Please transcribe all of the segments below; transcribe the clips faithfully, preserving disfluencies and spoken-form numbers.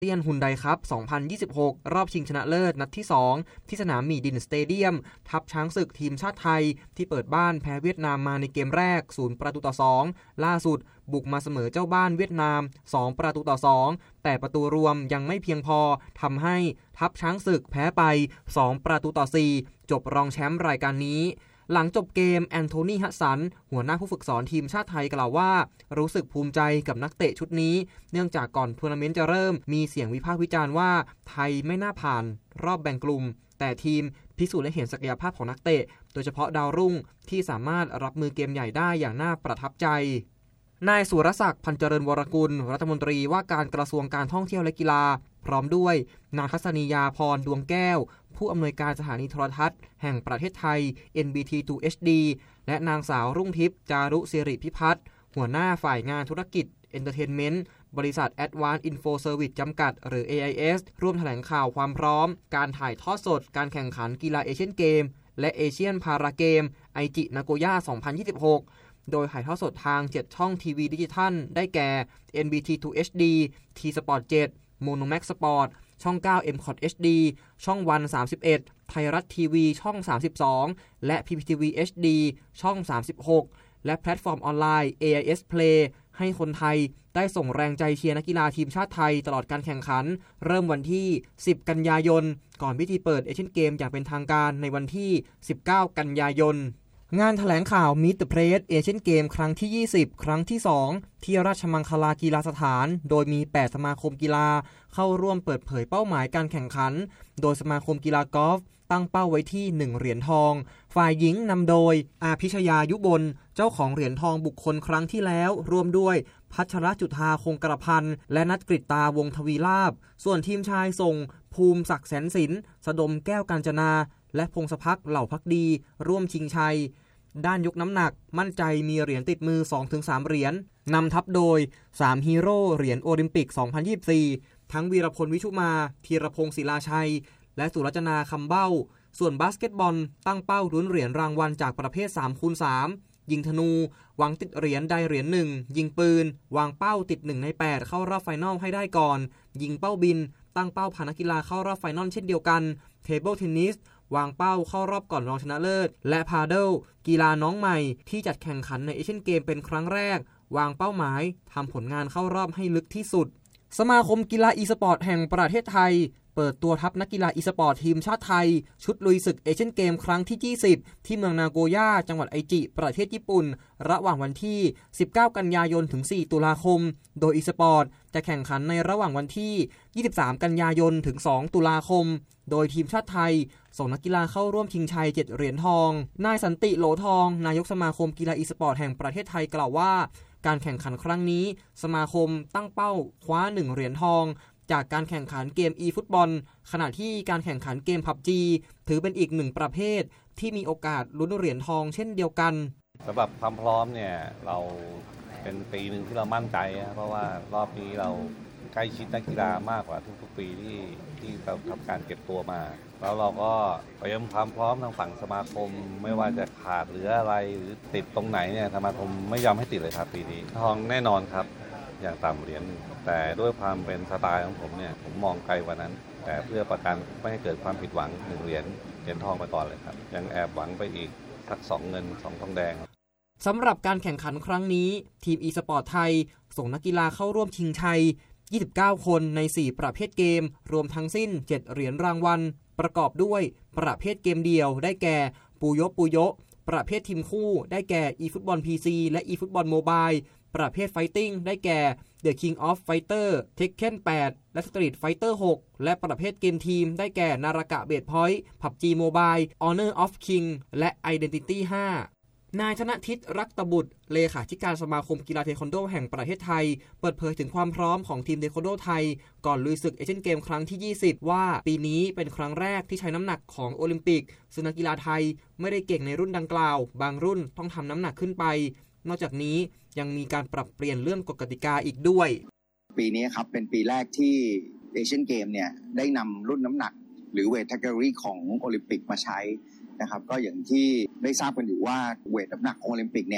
เตียนฮุนไดครับ สองพันยี่สิบหก รอบชิงชนะเลิศนัดที่ สอง ที่สนามหมี่ดินสเตเดียมทัพช้างศึกทีมชาติไทยที่เปิดบ้านแพ้เวียดนามมาในเกมแรกศูนย์ประตูต่อสองล่าสุดบุกมาเสมอเจ้าบ้านเวียดนามสองประตูต่อสองแต่ประตูรวมยังไม่เพียงพอทำให้ทัพช้างศึกแพ้ไปสองประตูต่อสี่จบรองแชมป์รายการนี้หลังจบเกมแอนโทนี ฮัสสันหัวหน้าผู้ฝึกสอนทีมชาติไทยกล่าวว่ารู้สึกภูมิใจกับนักเตะชุดนี้เนื่องจากก่อนทัวร์นาเมนต์จะเริ่มมีเสียงวิพากษ์วิจารณ์ว่าไทยไม่น่าผ่านรอบแบ่งกลุ่มแต่ทีมพิสูจน์และเห็นศักยภาพของนักเตะโดยเฉพาะดาวรุ่งที่สามารถรับมือเกมใหญ่ได้อย่างน่าประทับใจนายสุรศักดิ์พันเจริญวรกุลรัฐมนตรีว่าการกระทรวงการท่องเที่ยวและกีฬาพร้อมด้วยนางทัศนียาพรดวงแก้วผู้อำนวยการสถานีโทรทัศน์แห่งประเทศไทย เอ็น บี ที ทู เอช ดี และนางสาวรุ่งทิพย์จารุศิริพิพัฒน์หัวหน้าฝ่ายงานธุรกิจเอนเตอร์เทนเมนต์บริษัท Advanced Info Service จำกัดหรือ เอ ไอ เอส ร่วมแถลงข่าวความพร้อมการถ่ายทอดสดการแข่งขันกีฬาเอเชียนเกมและเอเชียนพาราเกมไอจินาโกย่า สองพันยี่สิบหกโดยถ่ายทอดสดทางเจ็ดช่องทีวีดิจิทัลได้แก่ เอ็น บี ที ทู เอช ดี T-Sport เจ็ด Monomax Sport ช่อง เก้า เอ็ม ซี โอ ที เอช ดี ช่องวัน สามสิบเอ็ด ไทยรัฐทีวีช่อง สามสิบสอง และ พี พี ที วี เอช ดี ช่อง สามสิบหก และแพลตฟอร์มออนไลน์ เอ ไอ เอส Play ให้คนไทยได้ส่งแรงใจเชียร์นักกีฬาทีมชาติไทยตลอดการแข่งขันเริ่มวันที่สิบกันยายนก่อนพิธีเปิดเอเชียนเกมอย่างเป็นทางการในวันที่สิบเก้ากันยายนงานแถลงข่าว Meet the Press เอเชียนเกมครั้งที่ยี่สิบครั้งที่สองที่ราชมังคลากีฬาสถานโดยมีแปดสมาคมกีฬาเข้าร่วมเปิดเผยเป้าหมายการแข่งขันโดยสมาคมกีฬากอล์ฟตั้งเป้าไว้ที่หนึ่งเหรียญทองฝ่ายหญิงนำโดยอาภิชยายุบลเจ้าของเหรียญทองบุคคลครั้งที่แล้วร่วมด้วยพัชรจุฑาคงกระพันธ์และนัทกฤตตาวงศ์ทวีลาภส่วนทีมชายส่งภูมิศักดิ์แสนสินสดมแก้วกาญจนาและพงศภักดิ์เหล่าภักดีร่วมชิงชัยด้านยกน้ำหนักมั่นใจมีเหรียญติดมือ สองถึงสาม เหรียญนำทัพโดยสามฮีโร่เหรียญโอลิมปิก สองพันยี่สิบสี่ทั้งวีรพลวิชุมาธีรพงศ์ศิลาชัยและสุรจนาคำเบ้าส่วนบาสเกตบอลตั้งเป้าลุ้นเหรียญรางวัลจากประเภท สามคูณสาม ยิงธนูหวังติดเหรียญใดเหรียญหนึ่งยิงปืนวางเป้าติดหนึ่งในแปดเข้ารอบไฟนอลให้ได้ก่อนยิงเป้าบินตั้งเป้าพานักกีฬาเข้ารอบไฟนอลเช่นเดียวกันเทเบิลเทนนิสวางเป้าเข้ารอบก่อนรองชนะเลิศและพาเดิลกีฬาน้องใหม่ที่จัดแข่งขันในเอเชียนเกมเป็นครั้งแรกวางเป้าหมายทำผลงานเข้ารอบให้ลึกที่สุดสมาคมกีฬาอีสปอร์ตแห่งประเทศไทยเปิดตัวทัพนักกีฬาอีสปอร์ตทีมชาติไทยชุดลุยศึกเอเชียนเกมครั้งที่ยี่สิบที่เมืองนาโกย่าจังหวัดไอจิประเทศญี่ปุ่นระหว่างวันที่สิบเก้ากันยายนถึงสี่ตุลาคมโดยอีสปอร์ตจะแข่งขันในระหว่างวันที่ยี่สิบสามกันยายนถึงสองตุลาคมโดยทีมชาติไทยส่งนักกีฬาเข้าร่วมชิงชัยเจ็ดเหรียญทองนายสันติโหลทองนายกสมาคมกีฬาอีสปอร์ตแห่งประเทศไทยกล่าวว่าการแข่งขันครั้งนี้สมาคมตั้งเป้าคว้าหนึ่งเหรียญทองจากการแข่งขันเกม e ฟุตบอลขณะที่การแข่งขันเกม พับจี ถือเป็นอีกหนึ่งประเภทที่มีโอกาสลุ้นเหรียญทองเช่นเดียวกันสำหรับความพร้อมเนี่ยเราเป็นปีหนึ่งที่เรามั่นใจเพราะว่ารอบนี้เราใกล้ชิดนักกีฬามากกว่าทุกๆปีที่ที่เราทำการเก็บตัวมาแล้วเราก็เตรียมความพร้อมทางฝั่งสมาคมไม่ว่าจะขาดหรืออะไรหรือติดตรงไหนเนี่ยสมาคมไม่ยอมให้ติดเลยครับปีนี้ทองแน่นอนครับอย่างต่ำเหรียญแต่ด้วยความเป็นสไตล์ของผมเนี่ยผมมองไกลกว่านั้นแต่เพื่อประกันไม่ให้เกิดความผิดหวังหนึ่งเหรียญเหรียญทองไปก่อนเลยครับยังแอบหวังไปอีกสักสองเงินสองทองแดงสำหรับการแข่งขันครั้งนี้ทีม e สปอร์ตไทยส่งนักกีฬาเข้าร่วมชิงชัยยี่สิบเก้าคนในสี่ประเภทเกมรวมทั้งสิ้นเจ็ดเหรียญรางวัลประกอบด้วยประเภทเกมเดียวได้แก่ปูโยปูโยประเภททีมคู่ได้แก่ eFootball พี ซี และ eFootball Mobile ประเภทไฟติ้งได้แก่ The King of Fighter Tekken แปดและ Street Fighter หกและประเภทเกมทีมได้แก่นารากะเบดพอยต์ พับจี Mobile Honor of King และ Identity ห้านายธนทิตรักตบุตรเลขาธิการสมาคมกีฬาเทควันโดแห่งประเทศไทยเปิดเผยถึงความพร้อมของทีมเทควันโดไทยก่อนลุยศึกเอเชียนเกมครั้งที่ยี่สิบว่าปีนี้เป็นครั้งแรกที่ใช้น้ำหนักของโอลิมปิกซึ่งนักกีฬาไทยไม่ได้เก่งในรุ่นดังกล่าวบางรุ่นต้องทำน้ำหนักขึ้นไปนอกจากนี้ยังมีการปรับเปลี่ยนเรื่องกฎกติกาอีกด้วยปีนี้ครับเป็นปีแรกที่เอเชียนเกมเนี่ยได้นำรุ่นน้ำหนักหรือเวทแคตตากรีของโอลิมปิกมาใช้นะครับก็อย่างที่ได้ทราบกันอยู่ว่าเวทน้ำหนักของโอลิมปิกเนี่ย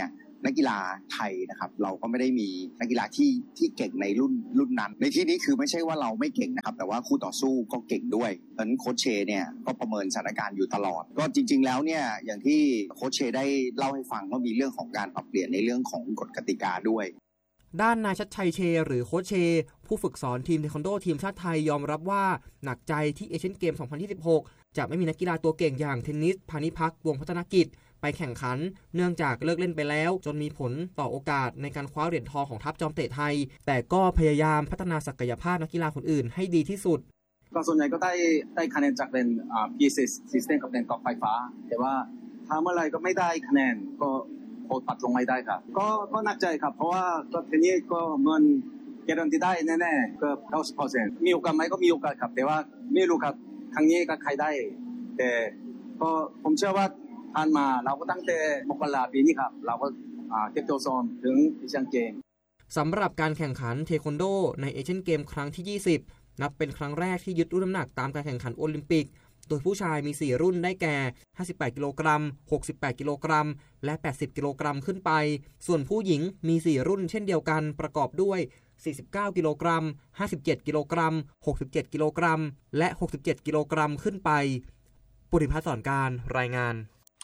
นักกีฬาไทยนะครับเราก็ไม่ได้มีนักกีฬาที่ที่เก่งในรุ่นรุ่นนั้นในที่นี้คือไม่ใช่ว่าเราไม่เก่งนะครับแต่ว่าคู่ต่อสู้ก็เก่งด้วยเพราะฉะนั้นโค้ชเชเนี่ยก็ประเมินสถานการณ์อยู่ตลอดก็จริงๆแล้วเนี่ยอย่างที่โค้ชเชได้เล่าให้ฟังว่ามีเรื่องของการปรับเปลี่ยนในเรื่องของกฎกติกาด้วยด้านนายชัดชัยเชหรือโค้ชเชผู้ฝึกสอนทีมเทควันโดทีมชาติไทยยอมรับว่าหนักใจที่เอเชียนเกม สองพันยี่สิบหก จะไม่มีนักกีฬาตัวเก่งอย่างเทนนิสพานิพักษ์วงศ์พัฒนกิจไปแข่งขันเนื่องจากเลิกเล่นไปแล้วจนมีผลต่อโอกาสในการคว้าเหรียญทองของทัพจอมเตะไทยแต่ก็พยายามพัฒนาศักยภาพนักกีฬาคนอื่นให้ดีที่สุดก็ส่วนใหญ่ก็ได้ได้คะแนนจากเป็นอ่า พี ซี System กับเป็นกอล์ฟไฟฟ้าแต่ว่าถ้าเมื่อไรก็ไม่ได้คะแนนก็โคตรปัดลงไม่ได้ครับก็ก็หนักใจครับเพราะว่าก็ทีนี้ก็เงินการันตีได้แน่ๆก็ เก้าสิบเปอร์เซ็นต์ มีโอกาสไหมก็มีโอกาสครับแต่ว่าไม่รู้ครับครั้งนี้ก็ใครได้แต่ก็ผมเชื่อว่าผ่านมาเราก็ตั้งแต่มกราปีนี้ครับเราก็เก็บตัวซ้อมถึงเอเชียนเกมสำหรับการแข่งขันเทควันโดในเอเชียนเกมครั้งที่ยี่สิบนับเป็นครั้งแรกที่ยึดรุ่นน้ำหนักตามการแข่งขันโอลิมปิกโดยผู้ชายมีสี่รุ่นได้แก่ห้าสิบแปดกิโลกรัมหกสิบแปดกิโลกรัมและแปดสิบกิโลกรัมขึ้นไปส่วนผู้หญิงมีสี่รุ่นเช่นเดียวกันประกอบด้วยสี่สิบเก้ากิโลกรัมห้าสิบเจ็ดกิโลกรัมหกสิบเจ็ดกิโลกรัมและหกสิบเจ็ดกิโลกรัมขึ้นไปปุริพัฒน์สอนการรายงาน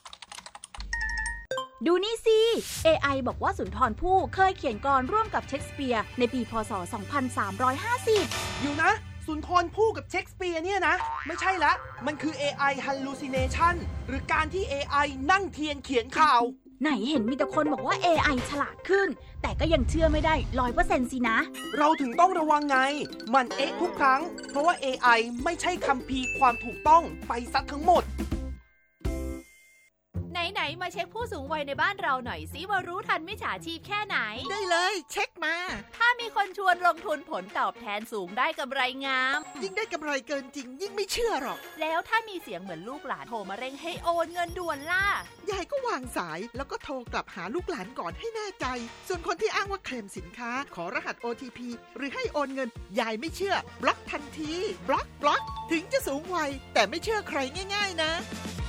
ดูนี่สิ เอ ไอ บอกว่าสุนทรภู่เคยเขียนกลอนร่วมกับเชคสเปียร์ในปีพ.ศ. สองพันสามร้อยห้าสิบอยู่นะสุนทรภู่กับเชคสเปียร์เนี่ยนะไม่ใช่ละมันคือ เอ ไอ hallucination หรือการที่ เอ ไอ นั่งเทียนเขียนข่าวไหนเห็นมีแต่คนบอกว่า เอ ไอ ฉลาดขึ้นแต่ก็ยังเชื่อไม่ได้ ร้อยเปอร์เซ็นต์ สินะเราถึงต้องระวังไงมันเอ๊ะทุกครั้งเพราะว่า เอ ไอ ไม่ใช่คัมภีร์ความถูกต้องไปซะทั้งหมดไหนๆมาเช็คผู้สูงวัยในบ้านเราหน่อยสิว่ารู้ทันมิจฉาชีพแค่ไหนได้เลยเช็คมาถ้ามีคนชวนลงทุนผลตอบแทนสูงได้กำไรงามยิ่งได้กำไรเกินจริงยิ่งไม่เชื่อหรอกแล้วถ้ามีเสียงเหมือนลูกหลานโทรมาเร่งให้โอนเงินด่วนล่ะยายก็วางสายแล้วก็โทรกลับหาลูกหลานก่อนให้แน่ใจส่วนคนที่อ้างว่าเคลมสินค้าขอรหัส โอ ที พี หรือให้โอนเงินยายไม่เชื่อบล็อกทันทีบล็อกบล็อกถึงจะสูงวัยแต่ไม่เชื่อใครง่ายๆนะ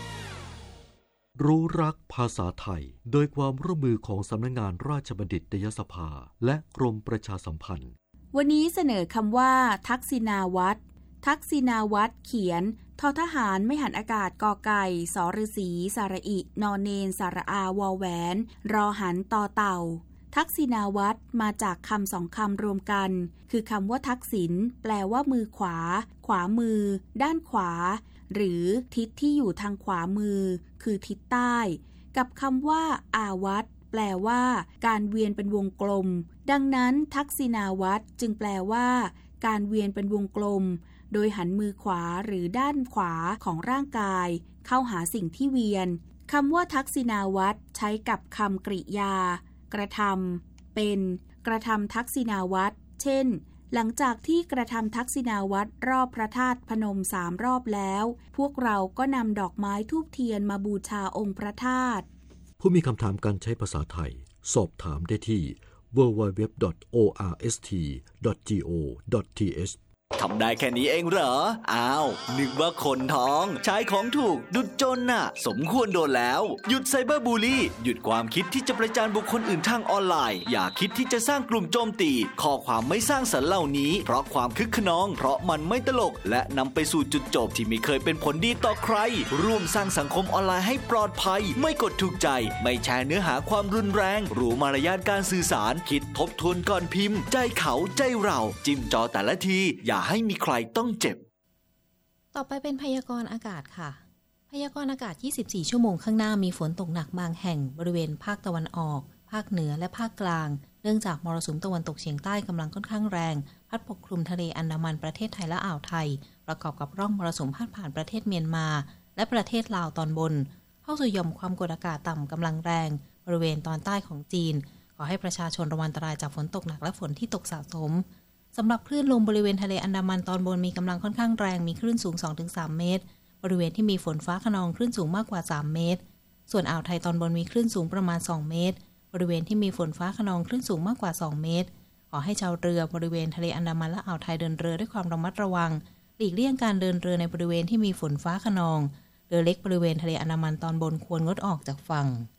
รู้รักภาษาไทยโดยความร่วมมือของสำนักงานราชบัณฑิตยสภาและกรมประชาสัมพันธ์วันนี้เสนอคำว่าทักษิณาวัตรทักษิณาวัตรเขียนททหารไม่หันอากาศกอไก่สอฤษีสระอินอเนนสระอาวอแหวนรอหันต่อเต่าทักษิณาวัตรมาจากคำสองคำรวมกันคือคำว่าทักษิณแปลว่ามือขวาขวามือด้านขวาหรือทิศที่อยู่ทางขวามือคือทิศใต้กับคำว่าอาวัตรแปลว่าการเวียนเป็นวงกลมดังนั้นทักษิณาวัตรจึงแปลว่าการเวียนเป็นวงกลมโดยหันมือขวาหรือด้านขวาของร่างกายเข้าหาสิ่งที่เวียนคำว่าทักษิณาวัตรใช้กับคำกริยากระทำเป็นกระทำทักษิณาวัตรเช่นหลังจากที่กระทำทักษิณาวัตรรอบพระธาตุพนมสามรอบแล้วพวกเราก็นำดอกไม้ธูปเทียนมาบูชาองค์พระธาตุผู้มีคำถามการใช้ภาษาไทยสอบถามได้ที่ ดับเบิลยู ดับเบิลยู ดับเบิลยู ดอท โอ อาร์ เอส ที ดอท จี โอ ดอท ที เอชทำได้แค่นี้เองเหรออ้าวนึกว่าคนท้องใช้ของถูกดุจจนน่ะสมควรโดนแล้วหยุดไซเบอร์บูลลี่หยุดความคิดที่จะประจานบุคคลอื่นทางออนไลน์อย่าคิดที่จะสร้างกลุ่มโจมตีข้อความไม่สร้างสรรค์เหล่านี้เพราะความคึกขนองเพราะมันไม่ตลกและนำไปสู่จุดจบที่ไม่เคยเป็นผลดีต่อใครร่วมสร้างสังคมออนไลน์ให้ปลอดภัยไม่กดถูกใจไม่แชร์เนื้อหาความรุนแรงรู้มารยาทการสื่อสารคิดทบทวนก่อนพิมพ์ใจเขาใจเราจิ้มจอแต่ละทีอย่าให้มีใครต้องเจ็บต่อไปเป็นพยากรณ์อากาศค่ะพยากรณ์อากาศยี่สิบสี่ชั่วโมงข้างหน้ามีฝนตกหนักบางแห่งบริเวณภาคตะวันออกภาคเหนือและภาคกลางเนื่องจากมรสุมตะวันตกเฉียงใต้กำลังค่อนข้างแรงพัดปกคลุมทะเลอันดามันประเทศไทยและอ่าวไทยประกอบกับร่องมรสุมพาดผ่านประเทศเมียนมาและประเทศลาวตอนบนเข้าสู่หย่อมความกดอากาศต่ำกำลังแรงบริเวณตอนใต้ของจีนขอให้ประชาชนระวังอันตรายจากฝนตกหนักและฝนที่ตกสะสมสำหรับคลื่นลมบริเวณทะเลอันดามันตอนบนมีกำลังค่อนข้างแรงมีคลื่นสูง สองถึงสาม เมตรบริเวณที่มีฝนฟ้าคะนองคลื่นสูงมากกว่าสามเมตรส่วนอ่าวไทยตอนบนมีคลื่นสูงประมาณสองเมตรบริเวณที่มีฝนฟ้าคะนองคลื่นสูงมากกว่าสองเมตรขอให้ชาวเรือบริเวณทะเลอันดามันและอ่าวไทยเดินเรือด้วยความระมัดระวังหลีกเลี่ยงการเดินเรือในบริเวณที่มีฝนฟ้าคะนองเรือเล็กบริเวณทะเลอันดามันตอนบนควรงดออกจากฝั่ง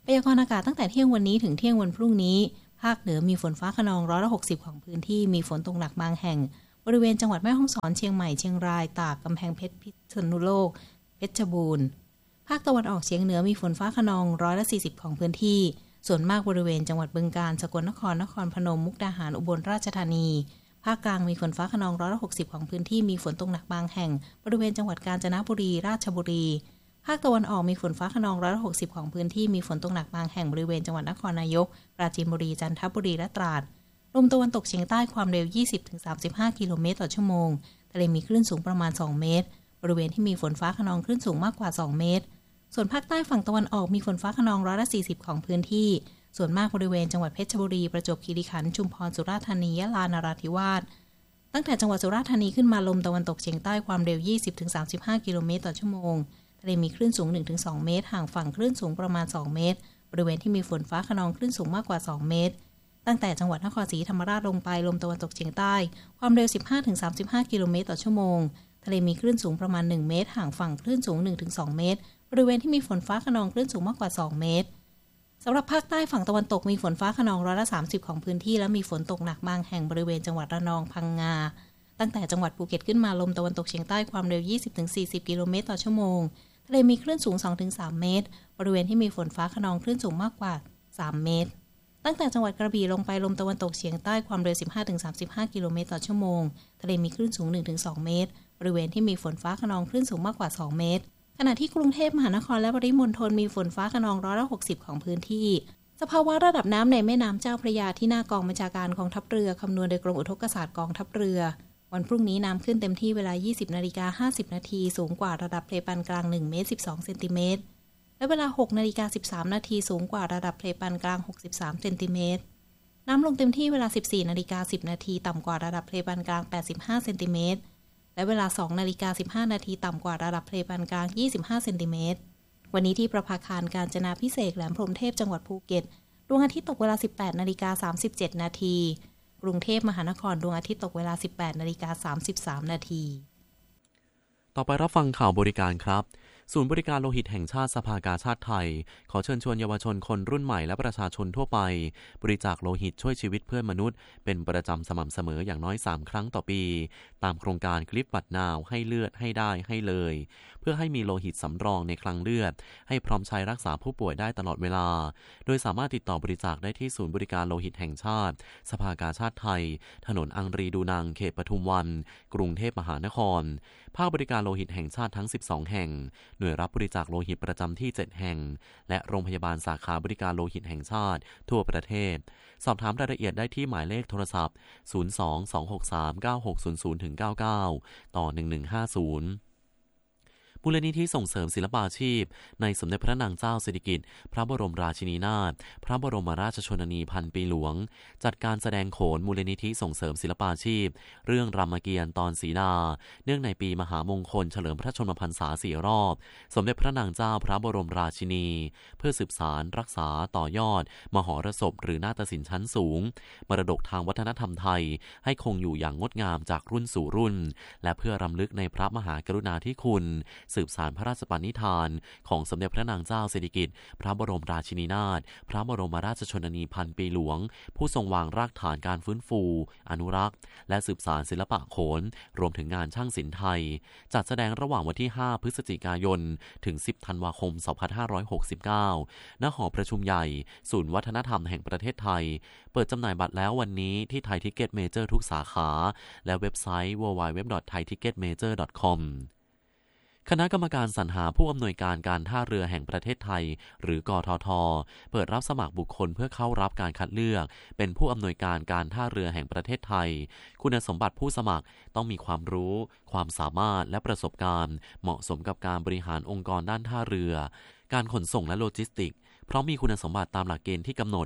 พยากรณ์อากาศตั้งแต่เที่ยงวันนี้ถึงเที่ยงวันพรุ่งนี้ภาคเหนือมีฝนฟ้าคะนองร้อยละหกสิบของพื้นที่มีฝนตกหนักบางแห่งบริเวณจังหวัดแม่ฮ่องสอนเชียงใหม่เชียงรายตากกำแพงเพชรพิษณุโลกเพชรบูรณ์ภาคตะวันออกเฉียงเหนือมีฝนฟ้าคะนองร้อยละสี่สิบของพื้นที่ส่วนมากบริเวณจังหวัดบึงกาฬสกลนครนครพนมมุกดาหารอุบลราชธานีภาคกลางมีฝนฟ้าคะนองร้อยละหกสิบของพื้นที่มีฝนตกหนักบางแห่งบริเวณจังหวัดกาญจนบุรีราชบุรีภาคตะวันออกมีฝนฟ้าคะนองร้อยละหกสิบของพื้นที่มีฝนตกหนักบางแห่งบริเวณจังหวัดนครนายกปราจีนบุรีจันทบุรีและตราดลมตะวันตกเฉียงใต้ความเร็ว ยี่สิบถึงสามสิบห้า กิโลเมตรต่อชั่วโมงทะเลมีคลื่นสูงประมาณสองเมตรบริเวณที่มีฝนฟ้าคะนองคลื่นสูงมากกว่าสองเมตรส่วนภาคใต้ฝั่งตะวันออกมีฝนฟ้าคะนองร้อยละสี่สิบของพื้นที่ส่วนมากบริเวณจังหวัดเพชรบุรีประจวบคีรีขันธ์ชุมพรสุราษฎร์ธานียะลานราธิวาสตั้งแต่จังหวัดสุราษฎร์ธานีขึ้นมาลมตะวันตกเฉียงใต้ความเร็ว ยี่สิบถึงสามสิบห้า กิโลเมตรต่อชั่วโมงทะเลมีคลื่นสูง หนึ่งถึงสอง เมตรห่างฝั่งคลื่นสูงประมาณสองเมตรบริเวณที่มีฝนฟ้าคะนองคลื่นสูงมากกว่าสองเมตรตั้งแต่จังหวัดนครศรีธรรมราชลงไปลมตะวันตกเฉียงใต้ความเร็ว สิบห้าถึงสามสิบห้า กิโลเมตรต่อชั่วโมงทะเลมีคลื่นสูงประมาณหนึ่งเมตรห่างฝั่งคลื่นสูง หนึ่งถึงสอง เมตรบริเวณที่มีฝนฟ้าคะนองคลื่นสูงมากกว่าสองเมตรสำหรับภาคใต้ฝั่งตะวันตกมีฝนฟ้าคะนองร้อยละสามสิบของพื้นที่และมีฝนตกหนักบางแห่งบริเวณจังหวัดระนองพังงาตั้งแต่จังหวัดภูเก็ตขึ้นมาลมตะวันตกเฉียงใต้ความเร็ว ยี่สิบถึงสี่สิบ กิโลเมตรต่อชั่วโมงทะเลมีคลื่นสูง สองถึงสาม เมตรบริเวณที่มีฝนฟ้าคะนองคลื่นสูงมากกว่าสามเมตรตั้งแต่จังหวัดกระบี่ลงไปลมตะวันตกเฉียงใต้ความเร็ว สิบห้าถึงสามสิบห้า กิโลเมตรต่อชั่วโมงทะเลมีคลื่นสูง หนึ่งถึงสอง เมตรบริเวณที่มีฝนฟ้าคะนองคลื่นสูงมากกว่าสองเมตรขณะที่กรุงเทพมหานครและปริมณฑลมีฝนฟ้าคะนองร้อยละหกสิบของพื้นที่สภาวะระดับน้ำในแม่น้ำเจ้าพระยาที่หน้ากองบัญชาการกองทัพเรือคำนวณโดยกรมอุทกศาสตร์กองทัพเรือวันพรุ่งนี้น้ำขึ้นเต็มที่เวลา ยี่สิบนาฬิกาห้าสิบนาทีสูงกว่าระดับทะเลปานกลางหนึ่งเมตรสิบสองเซนติเมตรและเวลา หกนาฬิกาสิบสามนาทีสูงกว่าระดับทะเลปานกลางหกสิบสามเซนติเมตรน้ำลงเต็มที่เวลา สิบสี่นาฬิกาสิบนาทีต่ำกว่าระดับทะเลปานกลางแปดสิบห้าเซนติเมตรและเวลา สองนาฬิกาสิบห้านาทีต่ำกว่าระดับทะเลปานกลางยี่สิบห้าเซนติเมตรวันนี้ที่ประภาคารกาญจนาภิเษกแหลมพรหมเทพจังหวัดภูเก็ตดวงอาทิตย์ตกเวลา สิบแปดนาฬิกาสามสิบเจ็ดนาทีกรุงเทพมหานครดวงอาทิตย์ตกเวลา สิบแปดนาฬิกาสามสิบสามนาทีต่อไปรับฟังข่าวบริการครับศูนย์บริการโลหิตแห่งชาติสภากาชาดไทยขอเชิญชวนเยาวชนคนรุ่นใหม่และประชาชนทั่วไปบริจาคโลหิตช่วยชีวิตเพื่อนมนุษย์เป็นประจำสม่ำเสมออย่างน้อยสามครั้งต่อปีตามโครงการกลิปบัตรนาวให้เลือดให้ได้ให้เลยเพื่อให้มีโลหิตสำรองในคลังเลือดให้พร้อมใช้รักษาผู้ป่วยได้ตลอดเวลาโดยสามารถติดต่อบริจาคได้ที่ศูนย์บริการโลหิตแห่งชาติสภากาชาดไทยถนนอังรีดูนังเขตปทุมวันกรุงเทพมหานครภาคบริการโลหิตแห่งชาติทั้งสิบสองแห่งหน่วยรับบริจาคโลหิตประจำที่เจ็ดแห่งและโรงพยาบาลสาขาบริการโลหิตแห่งชาติทั่วประเทศสอบถามรายละเอียดได้ที่หมายเลขโทรศัพท์ศูนย์ สอง สอง หก สาม เก้า หก ศูนย์ ศูนย์ เก้า เก้า ต่อหนึ่งหนึ่งห้าศูนย์มูลนิธิส่งเสริมศิลปาชีพในสมเด็จพระนางเจ้าสิริกิติ์พระบรมราชินีนาถพระบรมราชชนนีพันปีหลวงจัดการแสดงโขนมูลนิธิส่งเสริมศิลปาชีพเรื่องรามเกียรติ์ตอนศรีดาเนื่องในปีมหามงคลเฉลิมพระชนมพรรษาสี่รอบสมเด็จพระนางเจ้าพระบรมราชินีเพื่อสืบสานรักษาต่อยอดมหรสพหรือนาฏศิลป์ชั้นสูงมรดกทางวัฒนธรรมไทยให้คงอยู่อย่างงดงามจากรุ่นสู่รุ่นและเพื่อรำลึกในพระมหากรุณาธิคุณสืบสานพระราชปณิธานของสมเด็จพระนางเจ้าสิริกิติ์พระบรมราชินีนาถพระบรมราชชนนีพันปีหลวงผู้ทรงวางรากฐานการฟื้นฟูอนุรักษ์และสืบสานศิลปะโขนรวมถึงงานช่างศิลป์ไทยจัดแสดงระหว่างวันที่ห้าพฤศจิกายนถึงสิบธันวาคมสองพันห้าร้อยหกสิบเก้าณหอประชุมใหญ่ศูนย์วัฒนธรรมแห่งประเทศไทยเปิดจำหน่ายบัตรแล้ววันนี้ที่ไทยทิกเก็ตเมเจอร์ทุกสาขาและเว็บไซต์ ดับเบิลยู ดับเบิลยู ดับเบิลยู ดอท ไทยทิกเก็ตเมเจอร์ ดอท คอมคณะกรรมการสรรหาผู้อำนวยการการท่าเรือแห่งประเทศไทยหรือกทท.เปิดรับสมัครบุคคลเพื่อเข้ารับการคัดเลือกเป็นผู้อำนวยการการท่าเรือแห่งประเทศไทยคุณสมบัติผู้สมัครต้องมีความรู้ความสามารถและประสบการณ์เหมาะสมกับการบริหารองค์กรด้านท่าเรือการขนส่งและโลจิสติกส์เพราะมีคุณสมบัติตามหลักเกณฑ์ที่กำหนดผ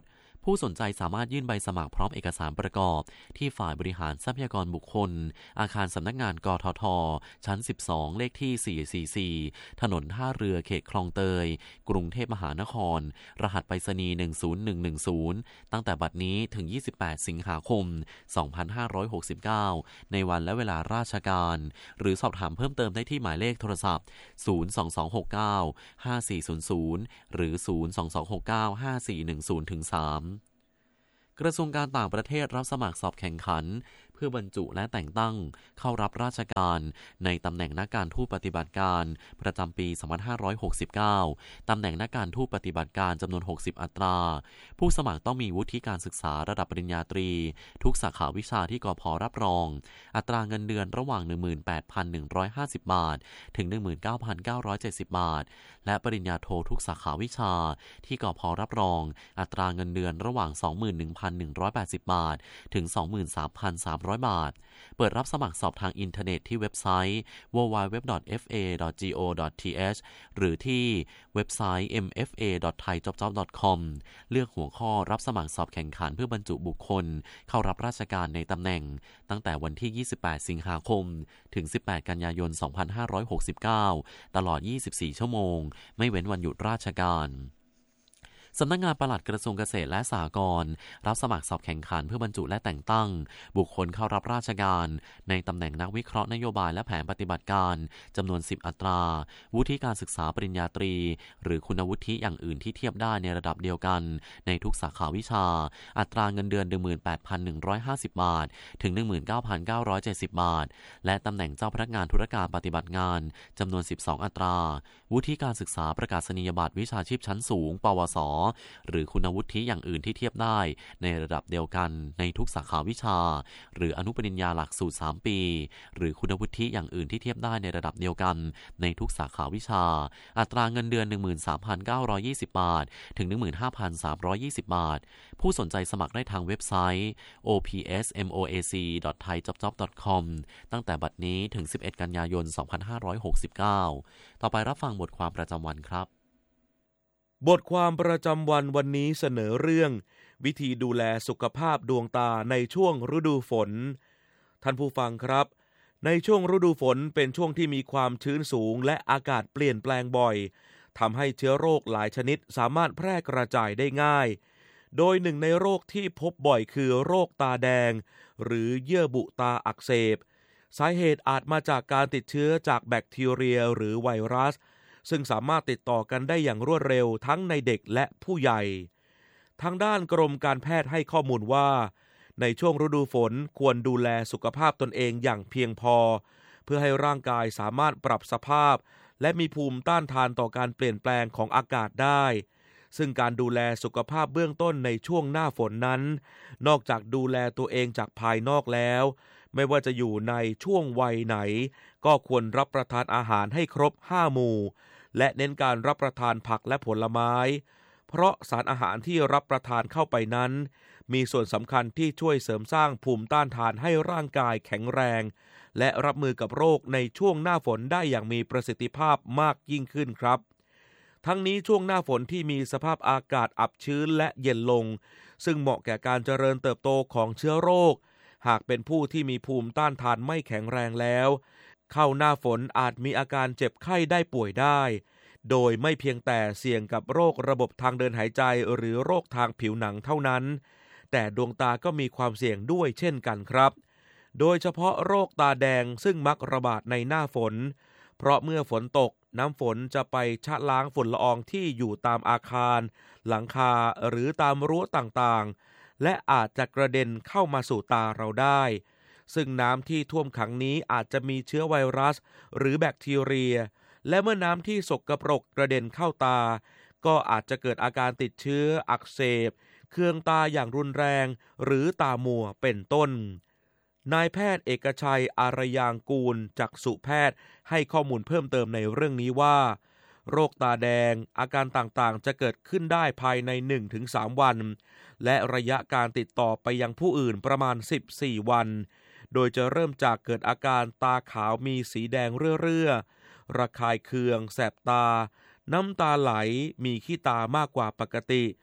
ผู้สนใจสามารถยื่นใบสมัครพร้อมเอกสารประกอบที่ฝ่ายบริหารทรัพยากรบุคคลอาคารสำนักงานกทท.ชั้นสิบสองเลขที่สี่สี่สี่ถนนท่าเรือเขตคลองเตยกรุงเทพมหานครรหัสไปรษณีย์หนึ่งศูนย์หนึ่งหนึ่งศูนย์ตั้งแต่บัดนี้ถึงยี่สิบแปดสิงหาคมสองพันห้าร้อยหกสิบเก้าในวันและเวลาราชการหรือสอบถามเพิ่มเติมได้ที่หมายเลขโทรศัพท์ศูนย์ สอง สอง หก เก้า ห้า สี่ ศูนย์ ศูนย์หรือศูนย์ สอง สอง หก เก้า ห้า สี่ หนึ่ง ศูนย์ ถึง สาม กระทรวงการต่างประเทศรับสมัครสอบแข่งขันเพื่อบรรจุและแต่งตั้งเข้ารับราชการในตำแหน่งนักการทูตปฏิบัติการประจำปีสองพันห้าร้อยหกสิบเก้าตำแหน่งนักการทูตปฏิบัติการจำนวนหกสิบอัตราผู้สมัครต้องมีวุฒิการศึกษาระดับปริญญาตรีทุกสาขาวิชาที่กพ.รับรองอัตราเงินเดือนระหว่าง หนึ่งหมื่นแปดพันหนึ่งร้อยห้าสิบ บาทถึง หนึ่งหมื่นเก้าพันเก้าร้อยเจ็ดสิบ บาทและปริญญาโททุกสาขาวิชาที่กพ.รับรองอัตราเงินเดือนระหว่าง สองหมื่นหนึ่งพันหนึ่งร้อยแปดสิบ บาทถึง สองหมื่นสามพันสามร้อย บาทเปิดรับสมัครสอบทางอินเทอร์เน็ตที่เว็บไซต์ ดับเบิลยู ดับเบิลยู ดับเบิลยู ดอท เอฟ เอ ดอท จี โอ ดอท ที เอช หรือที่เว็บไซต์ เอ็ม เอฟ เอ ดอท ไทยจ็อบจ็อบ ดอท คอม เลือกหัวข้อรับสมัครสอบแข่งขันเพื่อบรรจุบุคคลเข้ารับราชการในตำแหน่งตั้งแต่วันที่ยี่สิบแปดสิงหาคมถึงสิบแปดกันยายนสองพันห้าร้อยหกสิบเก้าตลอดยี่สิบสี่ชั่วโมงไม่เว้นวันหยุดราชการสำนักงานปลัดกระทรวงเกษตรและสหกรณ์รับสมัครสอบแข่งขันเพื่อบรรจุและแต่งตั้งบุคคลเข้ารับราชการในตำแหน่งนักวิเคราะห์นโยบายและแผนปฏิบัติการจำนวนสิบอัตราวุฒิการศึกษาปริญญาตรีหรือคุณวุฒิอย่างอื่นที่เทียบได้ในระดับเดียวกันในทุกสาขาวิชาอัตราเงินเดือน หนึ่งหมื่นแปดพันหนึ่งร้อยห้าสิบ บาทถึง หนึ่งหมื่นเก้าพันเก้าร้อยเจ็ดสิบ บาทและตำแหน่งเจ้าพนักงานธุรการปฏิบัติงานจำนวนสิบสองอัตราวุฒิการศึกษาประกาศนียบัตรวิชาชีพชั้นสูงปวสหรือคุณวุฒิอย่างอื่นที่เทียบได้ในระดับเดียวกันในทุกสาขาวิชาหรืออนุปริญญาหลักสูตรสามปีหรือคุณวุฒิอย่างอื่นที่เทียบได้ในระดับเดียวกันในทุกสาขาวิชาอัตราเงินเดือน หนึ่งหมื่นสามพันเก้าร้อยยี่สิบ บาทถึง หนึ่งหมื่นห้าพันสามร้อยยี่สิบ บาทผู้สนใจสมัครได้ทางเว็บไซต์ โอ พี เอส เอ็ม โอ เอ ซี ดอท ไทยจ็อบจ็อบ ดอท คอม ตั้งแต่บัดนี้ถึงสิบเอ็ดกันยายนสองพันห้าร้อยหกสิบเก้าต่อไปรับฟังบทความประจำวันครับบทความประจำวันวันนี้เสนอเรื่องวิธีดูแลสุขภาพดวงตาในช่วงฤดูฝนท่านผู้ฟังครับในช่วงฤดูฝนเป็นช่วงที่มีความชื้นสูงและอากาศเปลี่ยนแปลงบ่อยทำให้เชื้อโรคหลายชนิดสามารถแพร่กระจายได้ง่ายโดยหนึ่งในโรคที่พบบ่อยคือโรคตาแดงหรือเยื่อบุตาอักเสบสาเหตุอาจมาจากการติดเชื้อจากแบคทีเรียหรือไวรัสซึ่งสามารถติดต่อกันได้อย่างรวดเร็วทั้งในเด็กและผู้ใหญ่ทางด้านกรมการแพทย์ให้ข้อมูลว่าในช่วงฤดูฝนควรดูแลสุขภาพตนเองอย่างเพียงพอเพื่อให้ร่างกายสามารถปรับสภาพและมีภูมิต้านทานต่อการเปลี่ยนแปลงของอากาศได้ซึ่งการดูแลสุขภาพเบื้องต้นในช่วงหน้าฝนนั้นนอกจากดูแลตัวเองจากภายนอกแล้วไม่ว่าจะอยู่ในช่วงวัยไหนก็ควรรับประทานอาหารให้ครบห้าหมู่และเน้นการรับประทานผักและผลไม้เพราะสารอาหารที่รับประทานเข้าไปนั้นมีส่วนสำคัญที่ช่วยเสริมสร้างภูมิต้านทานให้ร่างกายแข็งแรงและรับมือกับโรคในช่วงหน้าฝนได้อย่างมีประสิทธิภาพมากยิ่งขึ้นครับทั้งนี้ช่วงหน้าฝนที่มีสภาพอากาศอับชื้นและเย็นลงซึ่งเหมาะแก่การเจริญเติบโตของเชื้อโรคหากเป็นผู้ที่มีภูมิต้านทานไม่แข็งแรงแล้วเข้าหน้าฝนอาจมีอาการเจ็บไข้ได้ป่วยได้โดยไม่เพียงแต่เสี่ยงกับโรคระบบทางเดินหายใจหรือโรคทางผิวหนังเท่านั้นแต่ดวงตาก็มีความเสี่ยงด้วยเช่นกันครับโดยเฉพาะโรคตาแดงซึ่งมักระบาดในหน้าฝนเพราะเมื่อฝนตกน้ำฝนจะไปชะล้างฝุ่นละอองที่อยู่ตามอาคารหลังคาหรือตามรั้วต่างๆและอาจจะกระเด็นเข้ามาสู่ตาเราได้ซึ่งน้ำที่ท่วมขังนี้อาจจะมีเชื้อไวรัสหรือแบคทีเรียและเมื่อน้ำที่สกปรกกระเด็นเข้าตาก็อาจจะเกิดอาการติดเชื้ออักเสบเคืองตาอย่างรุนแรงหรือตามัวเป็นต้นนายแพทย์เอกชัยอารยางกูลจักษุแพทย์ให้ข้อมูลเพิ่มเติมในเรื่องนี้ว่าโรคตาแดงอาการต่างๆจะเกิดขึ้นได้ภายใน หนึ่งถึงสาม วันและระยะการติดต่อไปยังผู้อื่นประมาณสิบสี่วันโดยจะเริ่มจากเกิดอาการตาขาวมีสีแดงเรื่อๆระคายเคืองแสบตาน้ำตาไหลมีขี้ตามากกว่าปกติ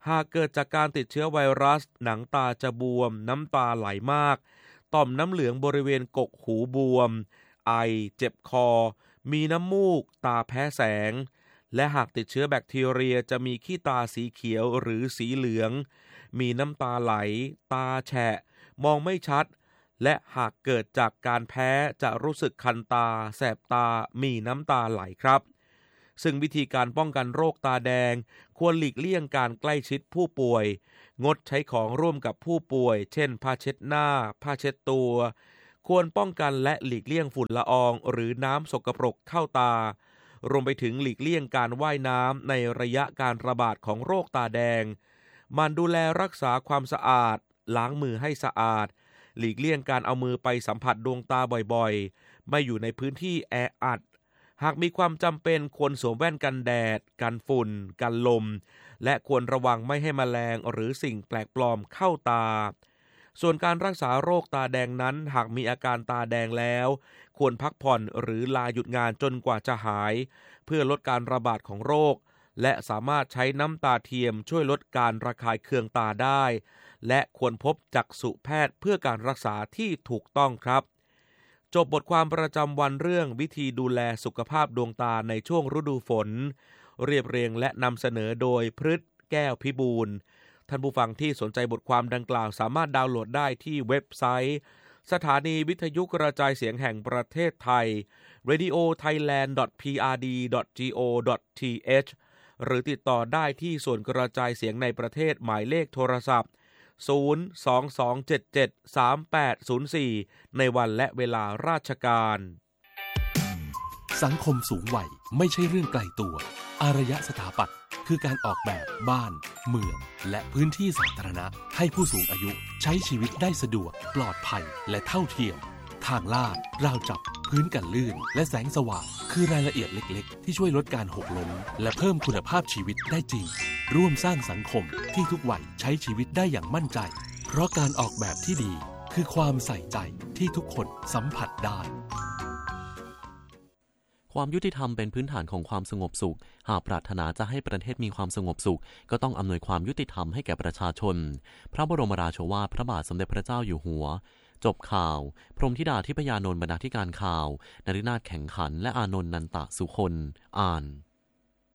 หากเกิดจากการติดเชื้อไวรัสหนังตาจะบวมน้ำตาไหลมากต่อมน้ำเหลืองบริเวณกกหูบวมไอเจ็บคอมีน้ำมูกตาแพ้แสงและหากติดเชื้อแบคทีเรียจะมีขี้ตาสีเขียวหรือสีเหลืองมีน้ำตาไหลตาแฉะมองไม่ชัดและหากเกิดจากการแพ้จะรู้สึกคันตาแสบตามีน้ำตาไหลครับซึ่งวิธีการป้องกันโรคตาแดงควรหลีกเลี่ยงการใกล้ชิดผู้ป่วยงดใช้ของร่วมกับผู้ป่วยเช่นผ้าเช็ดหน้าผ้าเช็ดตัวควรป้องกันและหลีกเลี่ยงฝุ่นละอองหรือน้ำสกปรกเข้าตารวมไปถึงหลีกเลี่ยงการว่ายน้ำในระยะการระบาดของโรคตาแดงมันดูแลรักษาความสะอาดล้างมือให้สะอาดหลีกเลี่ยงการเอามือไปสัมผัสดวงตาบ่อยๆไม่อยู่ในพื้นที่แออัดหากมีความจำเป็นควรสวมแว่นกันแดดกันฝุ่นกันลมและควรระวังไม่ให้แมลงหรือสิ่งแปลกปลอมเข้าตาส่วนการรักษาโรคตาแดงนั้นหากมีอาการตาแดงแล้วควรพักผ่อนหรือลาหยุดงานจนกว่าจะหายเพื่อลดการระบาดของโรคและสามารถใช้น้ำตาเทียมช่วยลดการระคายเคืองตาได้และควรพบจักษุแพทย์เพื่อการรักษาที่ถูกต้องครับจบบทความประจำวันเรื่องวิธีดูแลสุขภาพดวงตาในช่วงฤดูฝนเรียบเรียงและนำเสนอโดยพฤทธิ์แก้วพิบูลท่านผู้ฟังที่สนใจบทความดังกล่าวสามารถดาวน์โหลดได้ที่เว็บไซต์สถานีวิทยุกระจายเสียงแห่งประเทศไทย เรดิโอไทยแลนด์ ดอท พี อาร์ ดี ดอท จี โอ ดอท ที เอช หรือติดต่อได้ที่ส่วนกระจายเสียงในประเทศหมายเลขโทรศัพท์ศูนย์ สอง สอง เจ็ด เจ็ด สาม แปด ศูนย์ สี่ในวันและเวลาราชการสังคมสูงวัยไม่ใช่เรื่องไกลตัวอารยสถาปัตย์คือการออกแบบบ้านเมืองและพื้นที่สาธารณะให้ผู้สูงอายุใช้ชีวิตได้สะดวกปลอดภัยและเท่าเทียมทางลาดราวจับพื้นกันลื่นและแสงสว่างคือรายละเอียดเล็กๆที่ช่วยลดการหกล้มและเพิ่มคุณภาพชีวิตได้จริงร่วมสร้างสังคมที่ทุกวัยใช้ชีวิตได้อย่างมั่นใจเพราะการออกแบบที่ดีคือความใส่ใจที่ทุกคนสัมผัสได้ความยุติธรรมเป็นพื้นฐานของความสงบสุขหากปรารถนาจะให้ประเทศมีความสงบสุขก็ต้องอำนวยความยุติธรรมให้แก่ประชาชนพระบรมราโชวาทพระบาทสมเด็จพระเจ้าอยู่หัวจบข่าวพรหมธิดาทิพยานนท์บรรณาธิการข่าวนฤนาถแข็งขันและอานนท์นันตะสุคนอ่าน